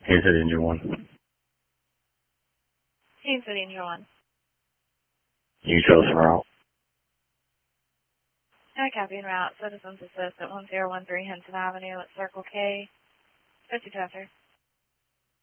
Kansas City Engine 1. Kansas City Engine 1. You show us around. I copy en route. Citizens assist at 1013 Hinton Avenue at Circle K. 52 after.